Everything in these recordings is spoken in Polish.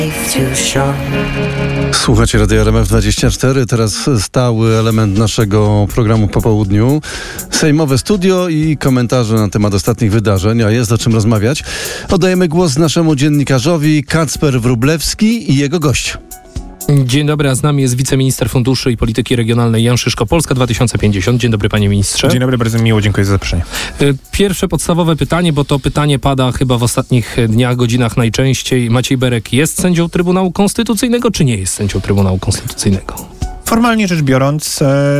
Słuchacie Radia RMF24, teraz stały element naszego programu po południu. Sejmowe studio i komentarze na temat ostatnich wydarzeń, a jest o czym rozmawiać. Oddajemy głos naszemu dziennikarzowi Kacper Wróblewski i jego gość. Dzień dobry, a z nami jest wiceminister funduszy i polityki regionalnej Jan Szyszko, Polska 2050. Dzień dobry, panie ministrze. Dzień dobry, bardzo miło, dziękuję za zaproszenie. Pierwsze podstawowe pytanie, bo to pytanie pada chyba w ostatnich dniach, godzinach najczęściej. Maciej Berek jest sędzią Trybunału Konstytucyjnego, czy nie jest sędzią Trybunału Konstytucyjnego? Formalnie rzecz biorąc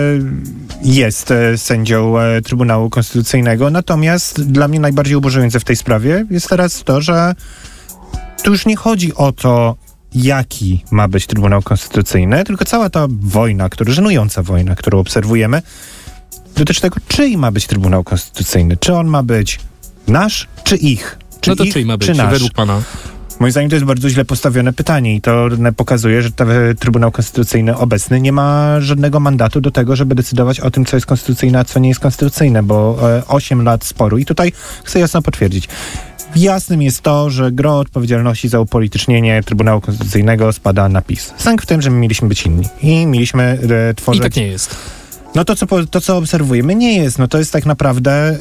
jest sędzią Trybunału Konstytucyjnego, natomiast dla mnie najbardziej oburzające w tej sprawie jest teraz to, że tu już nie chodzi o to, jaki ma być Trybunał Konstytucyjny, tylko cała ta wojna, żenująca wojna, którą obserwujemy, dotyczy tego, czyj ma być Trybunał Konstytucyjny. Czy on ma być nasz, czy ich? Czy no to ich, czyj ma być, czy nasz? według pana? Moim zdaniem to jest bardzo źle postawione pytanie i to pokazuje, że ten Trybunał Konstytucyjny obecny nie ma żadnego mandatu do tego, żeby decydować o tym, co jest konstytucyjne, a co nie jest konstytucyjne, bo 8 lat sporu i tutaj chcę jasno potwierdzić. Jasnym jest to, że gro odpowiedzialności za upolitycznienie Trybunału Konstytucyjnego spada na PiS. Sęk w tym, że my mieliśmy być inni i mieliśmy tworzyć... I tak nie jest. No to, co obserwujemy, nie jest. No to jest tak naprawdę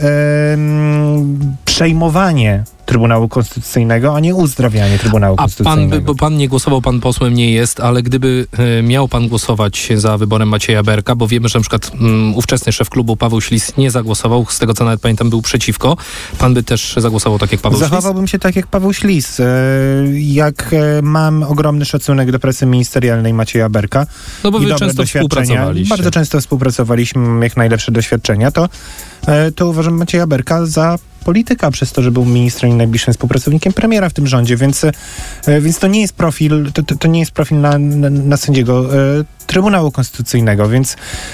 przejmowanie Trybunału Konstytucyjnego, a nie uzdrawianie Trybunału Konstytucyjnego. Bo pan nie głosował, pan posłem nie jest, ale gdyby miał pan głosować za wyborem Macieja Berka, bo wiemy, że na przykład ówczesny szef klubu Paweł Ślis nie zagłosował, z tego co nawet pamiętam był przeciwko, pan by też zagłosował tak jak Paweł Ślis? Zachowałbym się tak jak Paweł Ślis. Jak mam ogromny szacunek do pracy ministerialnej Macieja Berka. No bo wy często współpracowaliście. Bardzo często współpracowaliśmy, mam jak najlepsze doświadczenia, to uważam Macieja Berka za polityka przez to, że był ministrem i najbliższym współpracownikiem premiera w tym rządzie, więc to nie jest profil, to nie jest profil na sędziego Trybunału Konstytucyjnego, więc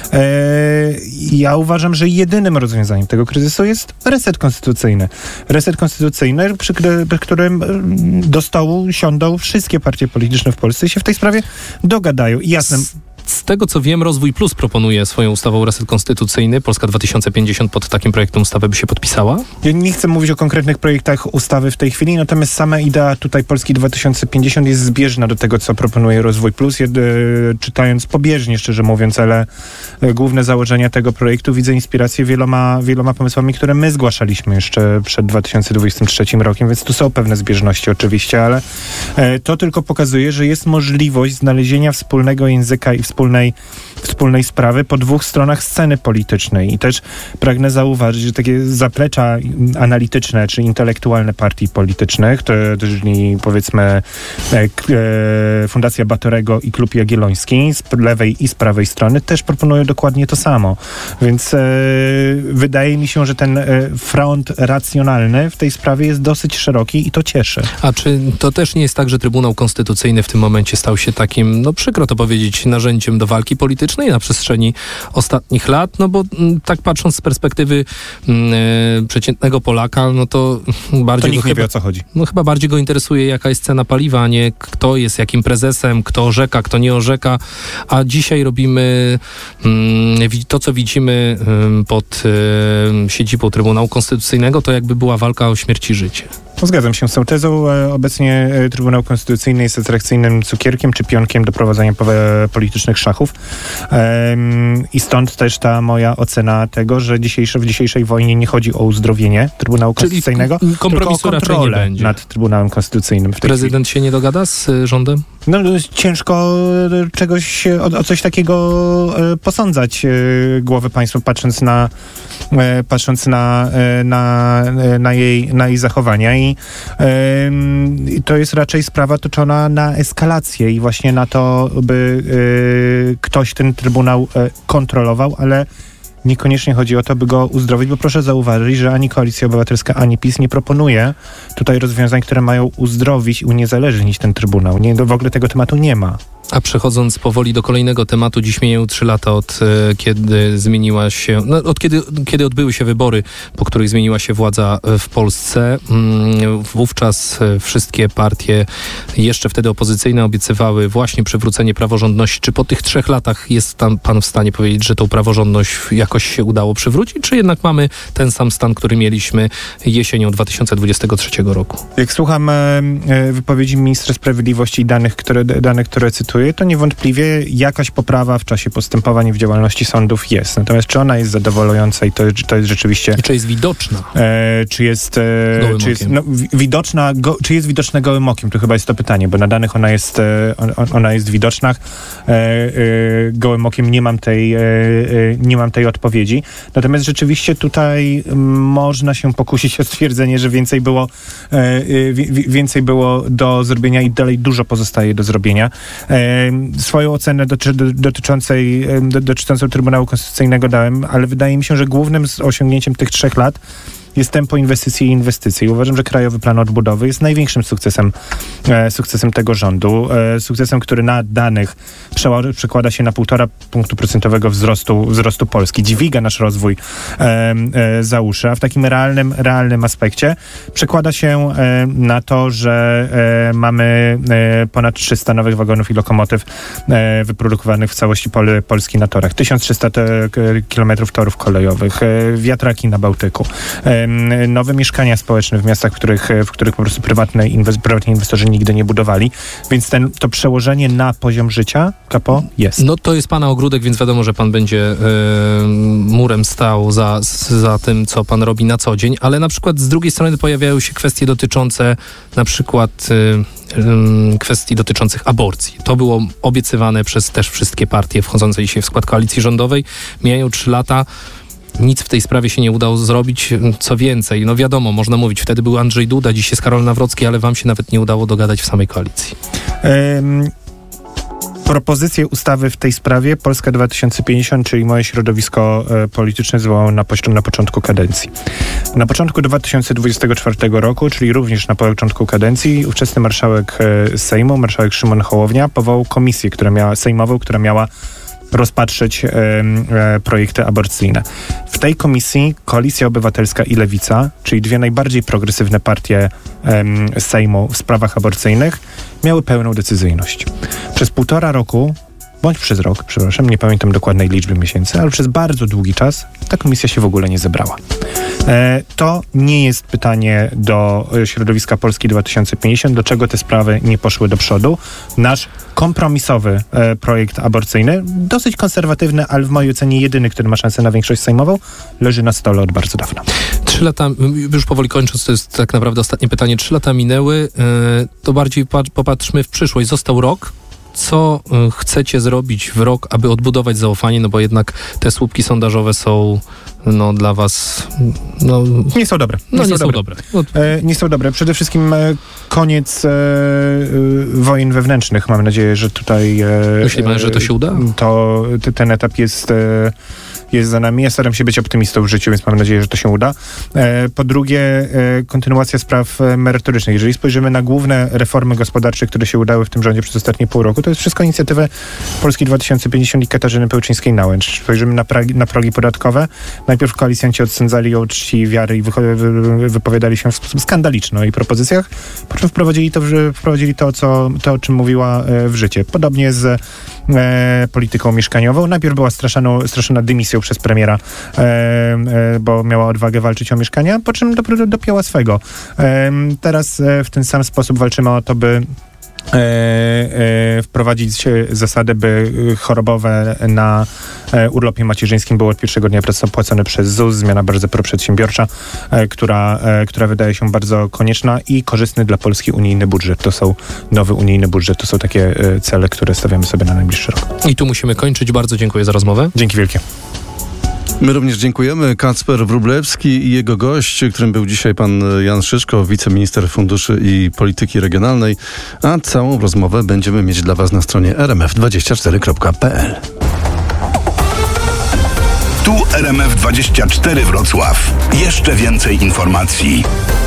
ja uważam, że jedynym rozwiązaniem tego kryzysu jest reset konstytucyjny. Reset konstytucyjny, przy którym do stołu siądą wszystkie partie polityczne w Polsce i się w tej sprawie dogadają. I jasne... Z tego co wiem, Rozwój Plus proponuje swoją ustawą reset konstytucyjny. Polska 2050 pod takim projektem ustawy by się podpisała? Ja nie chcę mówić o konkretnych projektach ustawy w tej chwili, natomiast sama idea tutaj Polski 2050 jest zbieżna do tego, co proponuje Rozwój Plus. Czytając pobieżnie, szczerze mówiąc, ale główne założenia tego projektu widzę inspirację wieloma pomysłami, które my zgłaszaliśmy jeszcze przed 2023 rokiem, więc tu są pewne zbieżności oczywiście, ale to tylko pokazuje, że jest możliwość znalezienia wspólnego języka i wspólnej sprawy po dwóch stronach sceny politycznej. I też pragnę zauważyć, że takie zaplecza analityczne czy intelektualne partii politycznych, czyli powiedzmy Fundacja Batorego i Klub Jagielloński z lewej i z prawej strony też proponują dokładnie to samo. Więc wydaje mi się, że ten front racjonalny w tej sprawie jest dosyć szeroki i to cieszy. A czy to też nie jest tak, że Trybunał Konstytucyjny w tym momencie stał się takim, no przykro to powiedzieć, narzędziem do walki politycznej na przestrzeni ostatnich lat? No bo tak patrząc z perspektywy przeciętnego Polaka, no to bardziej... To nikt nie wie, o co chodzi. No chyba bardziej go interesuje, jaka jest cena paliwa, a nie kto jest jakim prezesem, kto orzeka, kto nie orzeka. A dzisiaj robimy to, co widzimy pod siedzibą Trybunału Konstytucyjnego, to jakby była walka o śmierć i życie. No, zgadzam się z tą tezą. Obecnie Trybunał Konstytucyjny jest atrakcyjnym cukierkiem czy pionkiem do prowadzenia politycznych szachów. I stąd też ta moja ocena tego, że w dzisiejszej wojnie nie chodzi o uzdrowienie Trybunału Konstytucyjnego, tylko o kontrolę nad Trybunałem Konstytucyjnym. Prezydent się nie dogada z rządem? No ciężko o coś takiego posądzać głowy państwa, patrząc na jej zachowania i to jest raczej sprawa toczona na eskalację i właśnie na to, by ktoś ten Trybunał kontrolował, ale niekoniecznie chodzi o to, by go uzdrowić, bo proszę zauważyć, że ani Koalicja Obywatelska, ani PiS nie proponuje tutaj rozwiązań, które mają uzdrowić i uniezależnić ten Trybunał. W ogóle tego tematu nie ma. A przechodząc powoli do kolejnego tematu, dziś mijają 3 lata od kiedy zmieniła się, kiedy odbyły się wybory, po których zmieniła się władza w Polsce. Wówczas wszystkie partie, jeszcze wtedy opozycyjne, obiecywały właśnie przywrócenie praworządności. Czy po tych 3 latach jest pan w stanie powiedzieć, że tą praworządność jakoś się udało przywrócić, czy jednak mamy ten sam stan, który mieliśmy jesienią 2023 roku? Jak słucham wypowiedzi ministra sprawiedliwości i danych, które cytuję, to niewątpliwie jakaś poprawa w czasie postępowań w działalności sądów jest. Natomiast czy ona jest zadowalająca i to jest rzeczywiście... I czy jest widoczna? Czy jest widoczna, czy jest widoczna gołym okiem? To chyba jest to pytanie, bo na danych ona jest widoczna. Gołym okiem nie mam tej odpowiedzi. Natomiast rzeczywiście tutaj można się pokusić o stwierdzenie, że więcej było do zrobienia i dalej dużo pozostaje do zrobienia. Swoją ocenę dotyczącą Trybunału Konstytucyjnego dałem, ale wydaje mi się, że głównym osiągnięciem tych 3 lat jest tempo inwestycji i inwestycji. Uważam, że Krajowy Plan Odbudowy jest największym sukcesem tego rządu. Sukcesem, który na danych przekłada się na 1,5 punktu procentowego wzrostu Polski. Dźwiga nasz rozwój za uszy, a w takim realnym aspekcie przekłada się na to, że mamy ponad 300 nowych wagonów i lokomotyw wyprodukowanych w całości Polski na torach. 1300 kilometrów torów kolejowych, wiatraki na Bałtyku, nowe mieszkania społeczne w miastach, w których po prostu prywatni inwestorzy nigdy nie budowali. Więc to przełożenie na poziom życia, Kapo, jest. No to jest pana ogródek, więc wiadomo, że pan będzie murem stał za tym, co pan robi na co dzień, ale na przykład z drugiej strony pojawiają się kwestie dotyczące na przykład kwestii dotyczących aborcji. To było obiecywane przez też wszystkie partie wchodzące dzisiaj w skład koalicji rządowej. Mijają 3 lata. Nic w tej sprawie się nie udało zrobić. Co więcej, no wiadomo, można mówić, wtedy był Andrzej Duda, dziś jest Karol Nawrocki, ale wam się nawet nie udało dogadać w samej koalicji. Propozycję ustawy w tej sprawie Polska 2050, czyli moje środowisko polityczne, zwołało na początku kadencji. Na początku 2024 roku, czyli również na początku kadencji, ówczesny marszałek Sejmu, marszałek Szymon Hołownia, powołał komisję sejmową, która miała rozpatrzeć projekty aborcyjne. W tej komisji Koalicja Obywatelska i Lewica, czyli 2 najbardziej progresywne partie Sejmu w sprawach aborcyjnych, miały pełną decyzyjność. Przez 1,5 roku, bądź przez rok, przepraszam, nie pamiętam dokładnej liczby miesięcy, ale przez bardzo długi czas ta komisja się w ogóle nie zebrała. To nie jest pytanie do środowiska Polski 2050, dlaczego te sprawy nie poszły do przodu. Nasz kompromisowy projekt aborcyjny, dosyć konserwatywny, ale w mojej ocenie jedyny, który ma szansę na większość sejmową, leży na stole od bardzo dawna. 3 lata, już powoli kończąc, to jest tak naprawdę ostatnie pytanie. 3 lata minęły, to bardziej popatrzmy w przyszłość. Został rok. Co chcecie zrobić w rok, aby odbudować zaufanie? No bo jednak te słupki sondażowe są dla was... nie są dobre. Nie są dobre. Przede wszystkim koniec wojen wewnętrznych. Mam nadzieję, że tutaj... Myśli pan, że to się uda? Ten etap jest za nami. Ja staram się być optymistą w życiu, więc mam nadzieję, że to się uda. Po drugie, kontynuacja spraw merytorycznych. Jeżeli spojrzymy na główne reformy gospodarcze, które się udały w tym rządzie przez ostatnie pół roku, to jest wszystko inicjatywę Polski 2050 i Katarzyny Pełczyńskiej-Nałęcz. Spojrzymy na progi podatkowe. Najpierw koalicjanci odsądzali ją od czci i wiary i wypowiadali się w sposób skandaliczny o jej propozycjach, po czym wprowadzili to, o czym mówiła, w życie. Podobnie z polityką mieszkaniową. Najpierw była straszona dymisją przez premiera, bo miała odwagę walczyć o mieszkania, po czym dopięła swego. Teraz w ten sam sposób walczymy o to, by wprowadzić zasadę, by chorobowe na urlopie macierzyńskim było od pierwszego dnia płacone przez ZUS. Zmiana bardzo proprzedsiębiorcza, która wydaje się bardzo konieczna i korzystny dla Polski unijny budżet. Nowy unijny budżet. To są takie cele, które stawiamy sobie na najbliższy rok. I tu musimy kończyć. Bardzo dziękuję za rozmowę. Dzięki wielkie. My również dziękujemy. Kacper Wróblewski i jego gość, którym był dzisiaj pan Jan Szyszko, wiceminister funduszy i polityki regionalnej, a całą rozmowę będziemy mieć dla was na stronie rmf24.pl. Tu RMF24 Wrocław. Jeszcze więcej informacji.